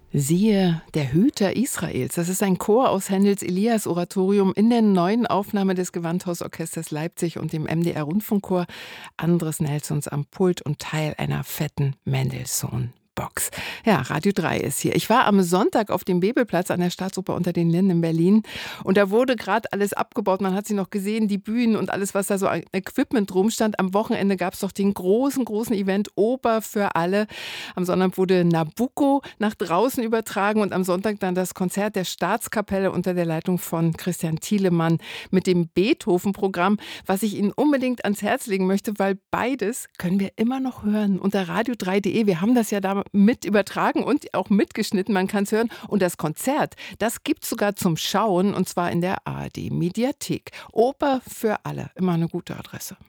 Siehe, der Hüter Israels. Das ist ein Chor aus Händels Elias-Oratorium in der neuen Aufnahme des Gewandhausorchesters Leipzig und dem MDR-Rundfunkchor. Andres Nelsons am Pult und Teil einer fetten Mendelssohn-Box. Ja, Radio 3 ist hier. Ich war am Sonntag auf dem Bebelplatz an der Staatsoper unter den Linden in Berlin und da wurde gerade alles abgebaut. Man hat sie noch gesehen, die Bühnen und alles, was da so an Equipment rumstand. Am Wochenende gab es doch den großen Event Oper für alle. Am Sonntag wurde Nabucco nach draußen übertragen und am Sonntag dann das Konzert der Staatskapelle unter der Leitung von Christian Thielemann mit dem Beethoven-Programm, was ich Ihnen unbedingt ans Herz legen möchte, weil beides können wir immer noch hören unter radio3.de. Wir haben das ja da mit übertragen und auch mitgeschnitten, man kann es hören. Und das Konzert, das gibt es sogar zum Schauen und zwar in der ARD-Mediathek. Oper für alle, immer eine gute Adresse.